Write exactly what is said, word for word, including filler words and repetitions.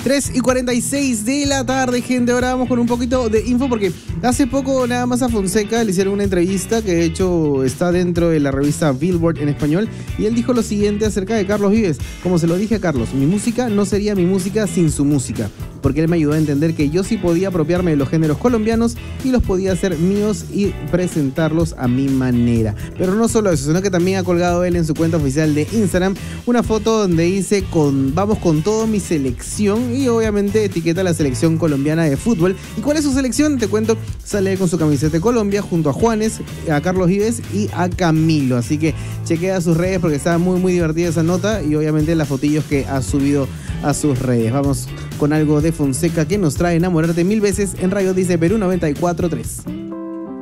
tres y cuarenta y seis de la tarde, gente. Ahora vamos con un poquito de info porque hace poco nada más a Fonseca le hicieron una entrevista que de hecho está dentro de la revista Billboard en español, y él dijo lo siguiente acerca de Carlos Vives. Como se lo dije a Carlos, mi música no sería mi música sin su música, porque él me ayudó a entender que yo sí podía apropiarme de los géneros colombianos y los podía hacer míos y presentarlos a mi manera. Pero no solo eso, sino que también ha colgado él en su cuenta oficial de Instagram una foto donde dice con, vamos con todo mi selección, y obviamente etiqueta a la selección colombiana de fútbol. ¿Y cuál es su selección? Te cuento, sale con su camiseta de Colombia junto a Juanes, a Carlos Vives y a Camilo. Así que chequea sus redes porque está muy muy divertida esa nota, y obviamente las fotillos que ha subido a sus redes. Vamos con algo de Fonseca que nos trae Enamorarte Mil Veces en Radio Dice Perú noventa y cuatro punto tres.